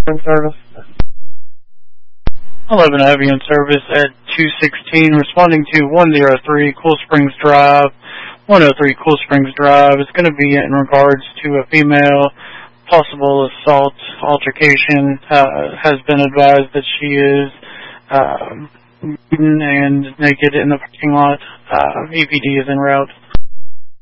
service. 11 ambulance service at 216, responding to 103 Cool Springs Drive. 103 Cool Springs Drive is going to be in regards to a female possible assault altercation. Has been advised that she is beaten and naked in the parking lot. EPD is en route.